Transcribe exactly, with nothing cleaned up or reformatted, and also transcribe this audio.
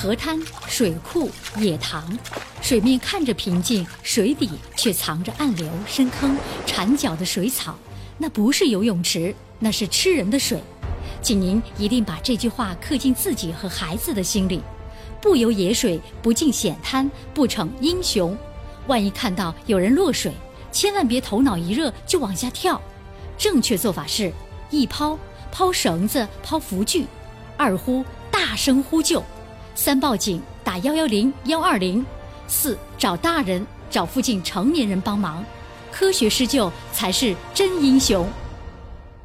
河滩、水库、野塘，水面看着平静，水底却藏着暗流、深坑、缠脚的水草。那不是游泳池，那是吃人的水。请您一定把这句话刻进自己和孩子的心里：不游野水，不进险滩，不成英雄。万一看到有人落水，千万别头脑一热就往下跳。正确做法是：一抛，抛绳子，抛浮具；二呼，大声呼救；三报警，打一一零、一二零；四找大人，找附近成年人帮忙。科学施救才是真英雄。